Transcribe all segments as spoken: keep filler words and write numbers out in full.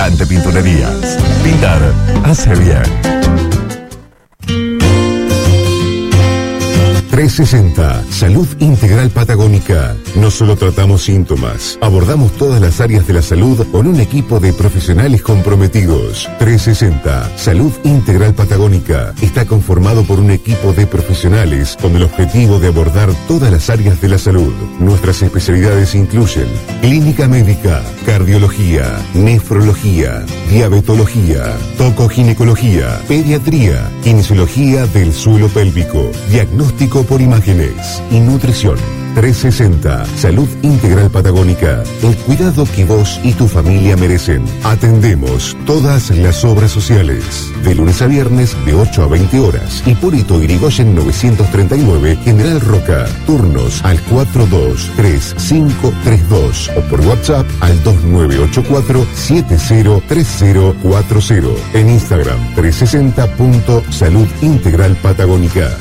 Gigante Pinturerías. Pintar hace bien. trescientos sesenta, Salud Integral Patagónica. No solo tratamos síntomas, abordamos todas las áreas de la salud con un equipo de profesionales comprometidos. trescientos sesenta, Salud Integral Patagónica. Está conformado por un equipo de profesionales con el objetivo de abordar todas las áreas de la salud. Nuestras especialidades incluyen clínica médica, cardiología, nefrología, diabetología, tocoginecología, pediatría, kinesiología del suelo pélvico, diagnóstico por imágenes y nutrición. trescientos sesenta, Salud Integral Patagónica. El cuidado que vos y tu familia merecen. Atendemos todas las obras sociales. De lunes a viernes de ocho a veinte horas. Hipólito Yrigoyen novecientos treinta y nueve, General Roca. Turnos al cuatro dos tres cinco tres dos o por WhatsApp al dos nueve ocho cuatro siete cero tres cero cuatro cero. En Instagram trescientos sesenta punto salud integral patagónica.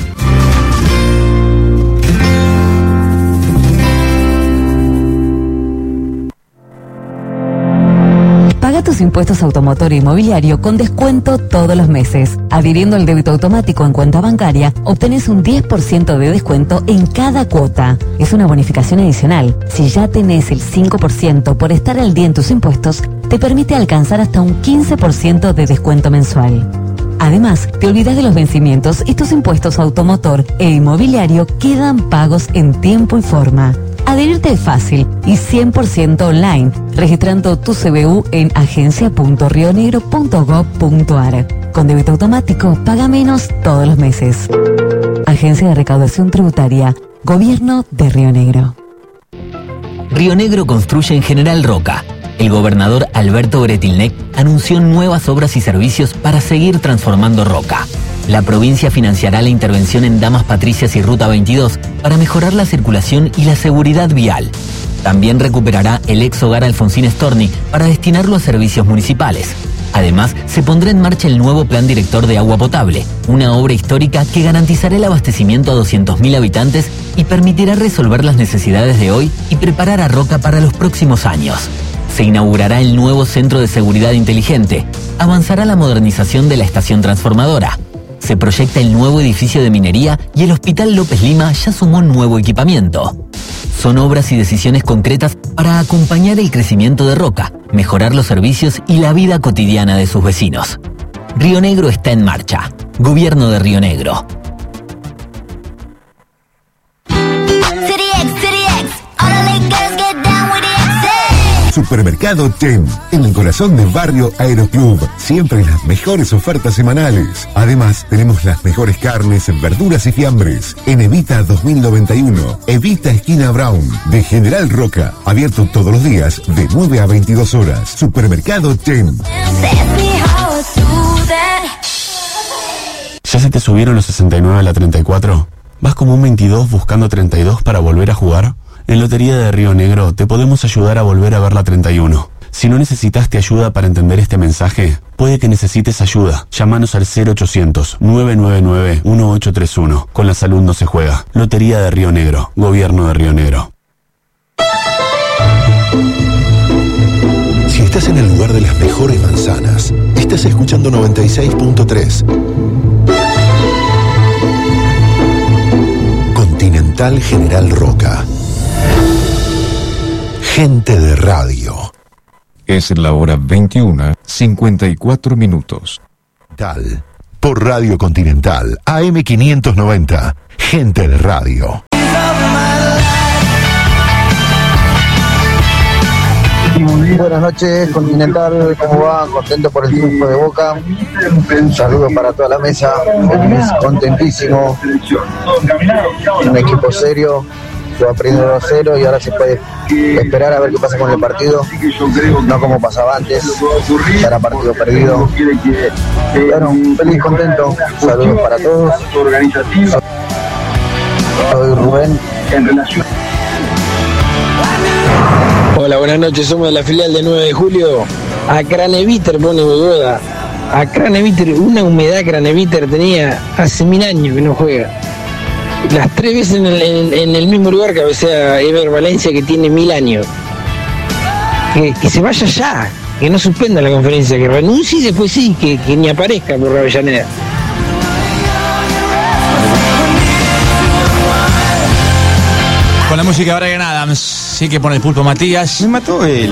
Paga tus impuestos automotor e inmobiliario con descuento todos los meses. Adhiriendo al débito automático en cuenta bancaria, obtenés un diez por ciento de descuento en cada cuota. Es una bonificación adicional. Si ya tenés el cinco por ciento por estar al día en tus impuestos, te permite alcanzar hasta un quince por ciento de descuento mensual. Además, te olvidas de los vencimientos y tus impuestos automotor e inmobiliario quedan pagos en tiempo y forma. Adherirte es fácil y cien por ciento online, registrando tu C B U en agencia punto rionegro punto gob punto ar. Con débito automático, paga menos todos los meses. Agencia de Recaudación Tributaria, Gobierno de Río Negro. Río Negro construye en General Roca. El gobernador Alberto Bretilnec anunció nuevas obras y servicios para seguir transformando Roca. La provincia financiará la intervención en Damas Patricias y Ruta veintidós para mejorar la circulación y la seguridad vial. También recuperará el ex hogar Alfonsín Storni para destinarlo a servicios municipales. Además, se pondrá en marcha el nuevo Plan Director de Agua Potable, una obra histórica que garantizará el abastecimiento a doscientos mil habitantes y permitirá resolver las necesidades de hoy y preparar a Roca para los próximos años. Se inaugurará el nuevo Centro de Seguridad Inteligente. Avanzará la modernización de la estación transformadora. Se proyecta el nuevo edificio de minería y el Hospital López Lima ya sumó nuevo equipamiento. Son obras y decisiones concretas para acompañar el crecimiento de Roca, mejorar los servicios y la vida cotidiana de sus vecinos. Río Negro está en marcha. Gobierno de Río Negro. Supermercado Ten, en el corazón del barrio Aeroclub. Siempre las mejores ofertas semanales. Además, tenemos las mejores carnes, verduras y fiambres. En Evita dos mil noventa y uno, Evita Esquina Brown, de General Roca. Abierto todos los días, de nueve a veintidós horas. Supermercado Ten. ¿Ya se te subieron los sesenta y nueve a la treinta y cuatro? ¿Vas como un veintidós buscando treinta y dos para volver a jugar? En Lotería de Río Negro te podemos ayudar a volver a ver la treinta y uno. Si no necesitaste ayuda para entender este mensaje, puede que necesites ayuda. Llámanos al cero ochocientos, nueve nueve nueve, uno ocho tres uno. Con la salud no se juega. Lotería de Río Negro. Gobierno de Río Negro. Si estás en el lugar de las mejores manzanas, estás escuchando noventa y seis punto tres. Continental General Roca. Gente de radio. Es la hora veintiuna, cincuenta y cuatro minutos. Tal. Por Radio Continental, A M quinientos noventa. Gente de radio. Buenas noches, Continental, ¿cómo va? Contento por el triunfo de Boca. Un saludo para toda la mesa, feliz, contentísimo. Un equipo serio, va perdiendo dos a cero y ahora se puede esperar a ver qué pasa con el partido, no como pasaba antes, ya era partido perdido. Bueno, feliz, contento, saludos para todos. Soy Rubén. Hola, buenas noches, somos de la filial de nueve de julio. A Craneviter pone Bogoda. A Craneviter, una humedad Craneviter tenía hace mil años que no juega. Las tres veces en el, en, en el mismo lugar cabecea Ever Valencia, que tiene mil años. Que, que se vaya ya, que no suspenda la conferencia, que renuncie y después sí, que, que ni aparezca por Avellaneda. Con la música de Bryan Adams, sí que pone el pulpo Matías. Me mató el,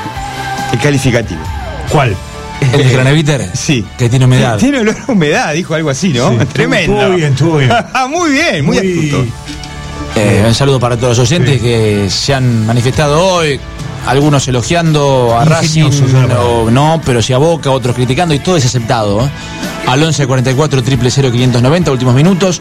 el calificativo. ¿Cuál? ¿El de Craneviter? Sí. Que tiene humedad. Tiene olor a humedad, dijo algo así, ¿no? Sí. Tremendo. Estuvo bien, estuvo bien. muy bien, muy, muy astuto. Eh, un saludo para todos los oyentes sí. que se han manifestado hoy. Algunos elogiando a Racing, o no, pero sí a Boca, otros criticando, y todo es aceptado. ¿eh? Al once cuarenta y cuatro, cero cero cero, quinientos noventa, últimos minutos.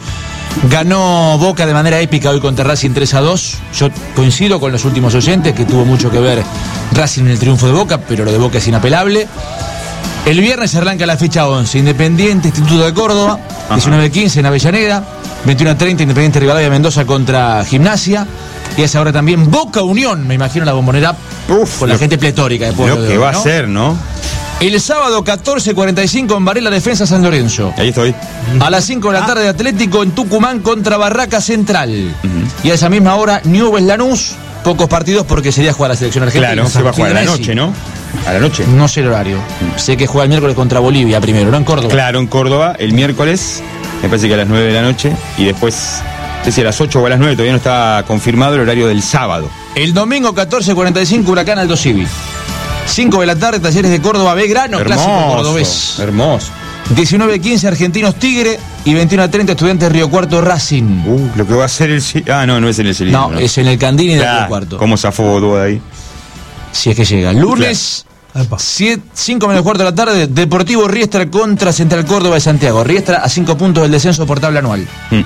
Ganó Boca de manera épica hoy contra Racing tres a dos. Yo coincido con los últimos oyentes que tuvo mucho que ver Racing en el triunfo de Boca, pero lo de Boca es inapelable. El viernes arranca la fecha once. Independiente, Instituto de Córdoba, diecinueve quince en Avellaneda, veintiuno treinta Independiente Rivadavia Mendoza contra Gimnasia. Y a esa hora también Boca Unión, me imagino la Bombonera. Uf, con la lo, gente pletórica después. Lo que hoy, va ¿no? a ser, ¿no? El sábado catorce cuarenta y cinco en Varela Defensa San Lorenzo. Ahí estoy. A las cinco de la tarde Atlético en Tucumán contra Barraca Central. Uh-huh. Y a esa misma hora Newell's Lanús. Pocos partidos porque sería jugar la selección argentina. Claro, se va a jugar a la noche, ¿no? A la noche. No sé el horario. Uh-huh. Sé que juega el miércoles contra Bolivia primero, ¿no? En Córdoba. Claro, en Córdoba, el miércoles, me parece que a las nueve de la noche. Y después, no sé si a las ocho o a las nueve, todavía no está confirmado el horario del sábado. El domingo catorce cuarenta y cinco Huracán Aldo Civi. cinco de la tarde, Talleres de Córdoba Belgrano, hermoso, clásico cordobés. Hermoso. diecinueve quince Argentinos Tigre y veintiuno treinta Estudiantes Río Cuarto Racing. Uh, lo que va a ser el... Ah, no, no es en el Celino. No, no, es en el Candini de Río Cuarto. ¿Cómo zafó Bodó de ahí? Si es que llega. Lunes, cinco menos cuarto de la tarde, Deportivo Riestra contra Central Córdoba de Santiago. Riestra a cinco puntos del descenso por tabla anual.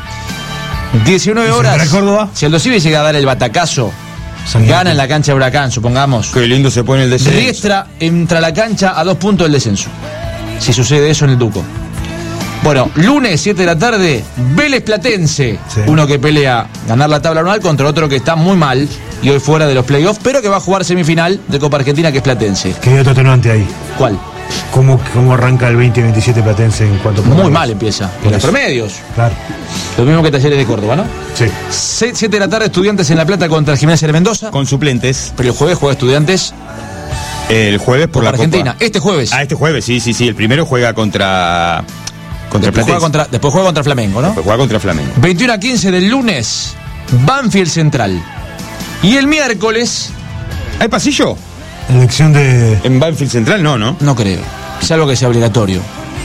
Mm. diecinueve horas. Córdoba? Si Aldo Civi llega a dar el batacazo, gana en la cancha de Huracán, supongamos. Qué lindo se pone el descenso. Riestra entra a la cancha a dos puntos del descenso. Si sucede eso en el Duco. Bueno, lunes, siete de la tarde, Vélez Platense. Sí. Uno que pelea ganar la tabla anual contra otro que está muy mal y hoy fuera de los playoffs, pero que va a jugar semifinal de Copa Argentina, que es Platense. ¿Qué hay otro atenuante ahí? ¿Cuál? ¿Cómo, cómo arranca el veinte veintisiete Platense en cuanto a muy mal empieza, en los promedios. Claro. Lo mismo que Talleres de Córdoba, ¿no? Sí. siete de la tarde, Estudiantes en La Plata contra Gimnasia de Mendoza. Con suplentes. Pero el jueves juega Estudiantes. El jueves por Copa la Argentina. Copa. Este jueves. Ah, este jueves, sí, sí, sí. El primero juega contra... Contra después, juega contra, después juega contra Flamengo, ¿no? Después juega contra Flamengo. veintiuno a quince del lunes, Banfield Central. Y el miércoles... ¿Hay pasillo? Elección de... En Banfield Central no, ¿no? No creo. Salvo que sea obligatorio.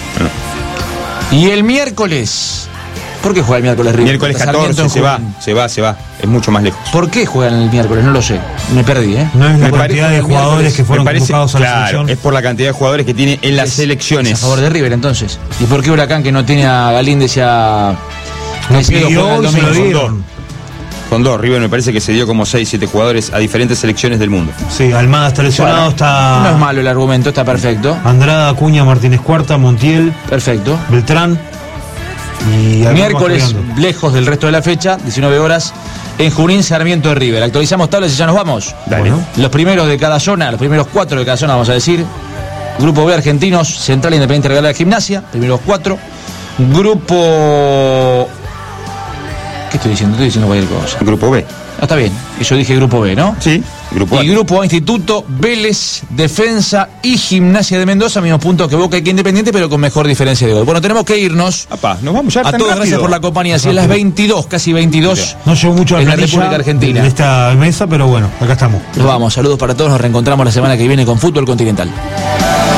No. Y el miércoles... ¿Por qué juega el miércoles River? Miércoles catorce, se va, se va, se va. Es mucho más lejos. ¿Por qué juegan el miércoles? No lo sé. Me perdí, ¿eh? No es la me cantidad de jugadores que fueron parece, convocados a la claro, selección. Es por la cantidad de jugadores que tiene en las es, selecciones. Es a favor de River, entonces. ¿Y por qué Huracán, que no tiene a Galíndez y a... No pidió, se lo dieron. Con dos, River me parece que se dio como seis, siete jugadores a diferentes selecciones del mundo. Sí, Almada está lesionado, bueno, está... No es malo el argumento, está perfecto. Andrada, Acuña, Martínez Cuarta, Montiel. Perfecto. Beltrán. Y miércoles, lejos del resto de la fecha, diecinueve horas, en Junín, Sarmiento de River. Actualizamos tablas y ya nos vamos. Dale. Bueno, los primeros de cada zona, los primeros cuatro de cada zona, vamos a decir. Grupo B, Argentinos, Central Independiente Real de Gimnasia, primeros cuatro. Grupo... ¿Qué estoy diciendo? Estoy diciendo cualquier cosa. Grupo B. No, está bien. Y yo dije Grupo B, ¿no? Sí, Grupo A. Y Grupo A, Instituto, Vélez, Defensa y Gimnasia de Mendoza, mismos puntos que Boca y que Independiente, pero con mejor diferencia de gol. Bueno, tenemos que irnos. Apá, nos vamos ya a tan todos, rápido. Gracias por la compañía. Así es las veintidós, casi veintidós. No llevo mucho a en la República Argentina. En esta mesa, pero bueno, acá estamos. Nos vamos. Saludos para todos. Nos reencontramos la semana que viene con Fútbol Continental.